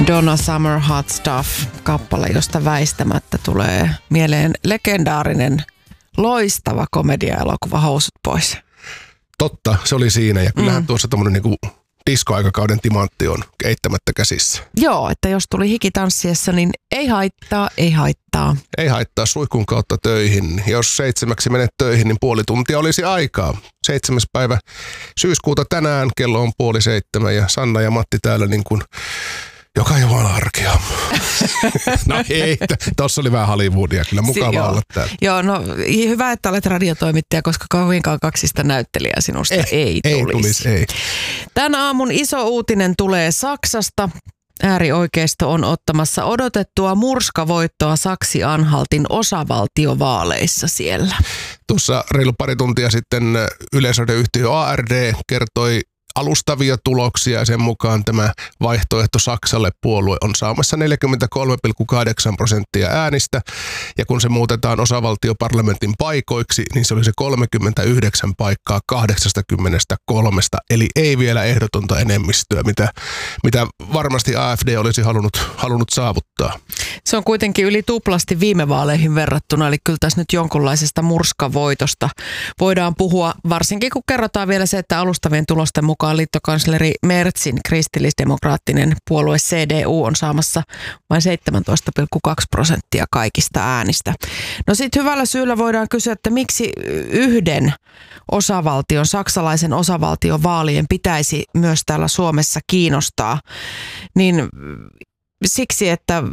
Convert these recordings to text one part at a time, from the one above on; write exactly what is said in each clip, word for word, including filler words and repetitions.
Donna Summer Hot Stuff-kappale, josta väistämättä tulee mieleen legendaarinen, loistava komedia-elokuva Housut pois. Totta, se oli siinä. Ja kyllähän mm. tuossa tommonen niinku diskoaikakauden timantti on eittämättä käsissä. Joo, että jos tuli hiki tanssiessa, niin ei haittaa, ei haittaa. Ei haittaa suihkun kautta töihin. Jos seitsemäksi menet töihin, niin puoli tuntia olisi aikaa. Seitsemäs päivä syyskuuta tänään, kello on puoli seitsemän ja Sanna ja Matti täällä niin kuin joka Jumalan arkea. No ei, tossa oli vähän Hollywoodia, kyllä mukava si- olla täällä. Joo, no hyvä, että olet radiotoimittaja, koska kauinkaan kaksista näyttelijää sinusta ei, ei, ei tulisi. tulisi. Ei. Tän aamun iso uutinen tulee Saksasta. Äärioikeisto on ottamassa odotettua murskavoittoa Saksi-Anhaltin osavaltiovaaleissa siellä. Tuossa reilu pari tuntia sitten yleisradioyhtiö A R D kertoi alustavia tuloksia ja sen mukaan tämä vaihtoehto Saksalle puolue on saamassa neljäkymmentäkolme pilkku kahdeksan prosenttia äänistä ja kun se muutetaan osavaltioparlamentin paikoiksi, niin se oli se kolmekymmentäyhdeksän paikkaa kahdeksankymmentäkolme, eli ei vielä ehdotonta enemmistöä, mitä, mitä varmasti A F D olisi halunnut, halunnut saavuttaa. Se on kuitenkin yli tuplasti viime vaaleihin verrattuna, eli kyllä tässä nyt jonkunlaisesta murskavoitosta voidaan puhua, varsinkin kun kerrotaan vielä se, että alustavien tulosten mukaan liittokansleri Merzin kristillisdemokraattinen puolue C D U on saamassa vain seitsemäntoista pilkku kaksi prosenttia kaikista äänistä. No sitten hyvällä syyllä voidaan kysyä, että miksi yhden osavaltion, saksalaisen osavaltion vaalien pitäisi myös täällä Suomessa kiinnostaa, niin siksi, että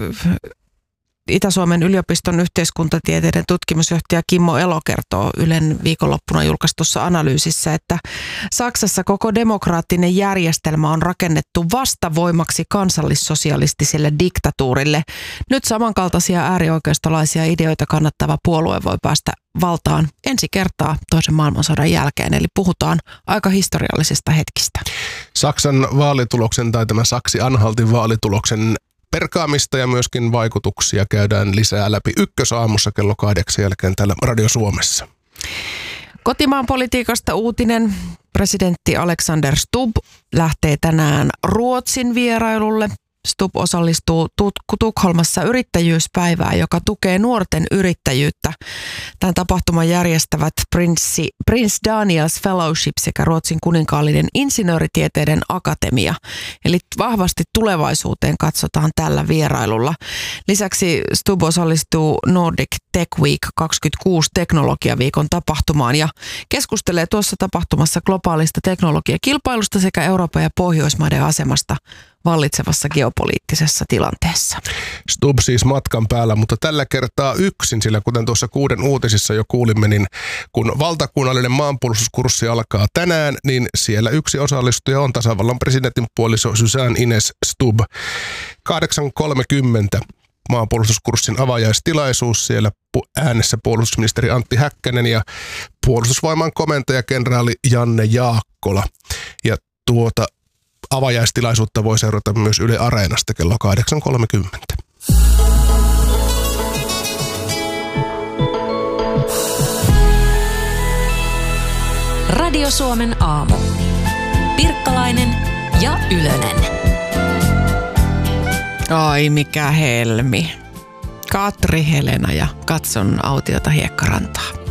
Itä-Suomen yliopiston yhteiskuntatieteiden tutkimusjohtaja Kimmo Elo kertoo Ylen viikonloppuna julkaistussa analyysissä, että Saksassa koko demokraattinen järjestelmä on rakennettu vastavoimaksi kansallissosialistiselle diktatuurille. Nyt samankaltaisia äärioikeistolaisia ideoita kannattava puolue voi päästä valtaan ensi kertaa toisen maailmansodan jälkeen, eli puhutaan aika historiallisista hetkistä. Saksan vaalituloksen tai tämä Saksi-Anhaltin vaalituloksen perkaamista ja myöskin vaikutuksia käydään lisää läpi ykkösaamussa kello kahdeksan jälkeen täällä Radio Suomessa. Kotimaan politiikasta uutinen. Presidentti Alexander Stubb lähtee tänään Ruotsin vierailulle. Stubb osallistuu Tukholmassa yrittäjyyspäivään, joka tukee nuorten yrittäjyyttä. Tämän tapahtuman järjestävät Prinssi, Prince Daniels Fellowship sekä Ruotsin kuninkaallinen insinööritieteiden akatemia. Eli vahvasti tulevaisuuteen katsotaan tällä vierailulla. Lisäksi Stubb osallistuu Nordic Tech Week kaksikymmentäkuusi teknologiaviikon tapahtumaan ja keskustelee tuossa tapahtumassa globaalista teknologiakilpailusta sekä Euroopan ja Pohjoismaiden asemasta vallitsevassa geopoliittisessa tilanteessa. Stubb siis matkan päällä, mutta tällä kertaa yksin, sillä kuten tuossa kuuden uutisissa jo kuulimme, niin kun valtakunnallinen maanpuolustuskurssi alkaa tänään, niin siellä yksi osallistuja on tasavallan presidentin puoliso Susanne Ines Stubb. kahdeksan kolmekymmentä maanpuolustuskurssin avajaistilaisuus, siellä äänessä puolustusministeri Antti Häkkänen ja puolustusvoiman komentaja kenraali Janne Jaakkola. Ja tuota avajaistilaisuutta voi seurata myös Yle Areenasta kello kahdeksan kolmekymmentä. Radio Suomen aamu. Pirkkalainen ja Ylönen. Ai mikä helmi. Katri Helena ja katson autiota Hiekkarantaa.